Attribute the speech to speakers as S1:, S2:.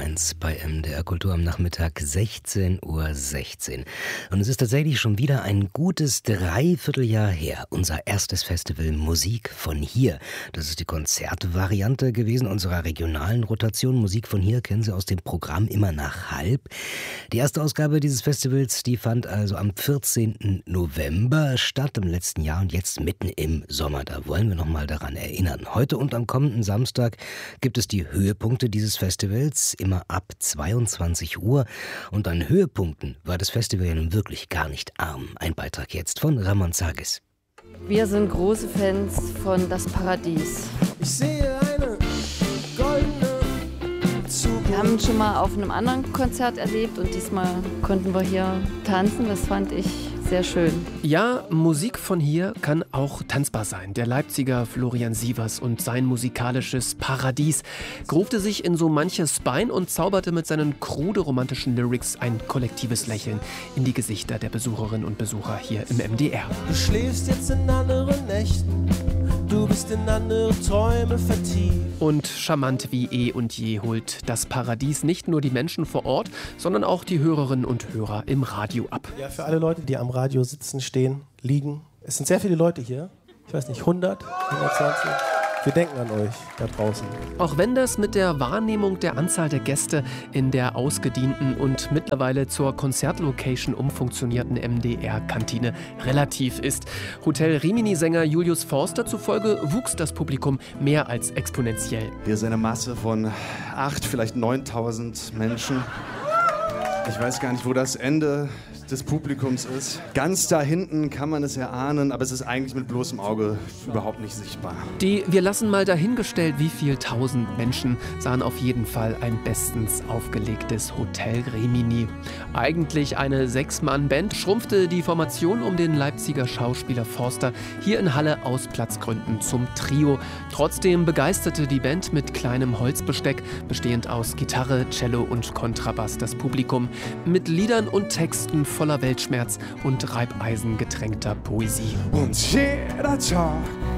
S1: 1 bei MDR Kultur am Nachmittag 16:16 Uhr. Und es ist tatsächlich schon wieder ein gutes Dreivierteljahr her. Unser erstes Festival Musik von hier. Das ist die Konzertvariante gewesen unserer regionalen Rotation. Musik von hier kennen Sie aus dem Programm immer nach halb. Die erste Ausgabe dieses Festivals, die fand also am 14. November statt im letzten Jahr und jetzt mitten im Sommer. Da wollen wir noch mal daran erinnern. Heute und am kommenden Samstag gibt es die Höhepunkte dieses Festivals, immer ab 22 Uhr. Und an Höhepunkten war das Festival ja nun wirklich gar nicht arm. Ein Beitrag jetzt von Ramon Sargis.
S2: Wir sind große Fans von Das Paradies.
S3: Ich sehe eine goldene Zukunft.
S2: Wir haben ihn schon mal auf einem anderen Konzert erlebt und diesmal konnten wir hier tanzen. Das fand ich sehr schön.
S4: Ja, Musik von hier kann auch tanzbar sein. Der Leipziger Florian Sievers und sein musikalisches Paradies grufte sich in so manches Bein und zauberte mit seinen krude romantischen Lyrics ein kollektives Lächeln in die Gesichter der Besucherinnen und Besucher hier im MDR.
S3: Du schläfst jetzt in anderen Nächten, du bist in andere Träume vertieft.
S4: Und charmant wie eh und je holt das Paradies nicht nur die Menschen vor Ort, sondern auch die Hörerinnen und Hörer im Radio ab.
S3: Ja, für alle Leute, die am Radio sitzen, stehen, liegen. Es sind sehr viele Leute hier. Ich weiß nicht, 100, 120. Wir denken an euch da draußen.
S4: Auch wenn das mit der Wahrnehmung der Anzahl der Gäste in der ausgedienten und mittlerweile zur Konzertlocation umfunktionierten MDR-Kantine relativ ist. Hotel Rimini-Sänger Julius Forster zufolge wuchs das Publikum mehr als exponentiell.
S5: Hier ist eine Masse von 8.000, vielleicht 9.000 Menschen. Ich weiß gar nicht, wo das Ende des Publikums ist. Ganz da hinten kann man es erahnen, aber es ist eigentlich mit bloßem Auge überhaupt nicht sichtbar.
S4: Die wir lassen mal dahingestellt, wie viel tausend Menschen sahen auf jeden Fall ein bestens aufgelegtes Hotel Rimini. Eigentlich eine 6-Mann-Band schrumpfte die Formation um den Leipziger Schauspieler Forster hier in Halle aus Platzgründen zum Trio. Trotzdem begeisterte die Band mit kleinem Holzbesteck, bestehend aus Gitarre, Cello und Kontrabass, das Publikum mit Liedern und Texten voller Weltschmerz und Reibeisen getränkter Poesie.
S5: Und jeder Tag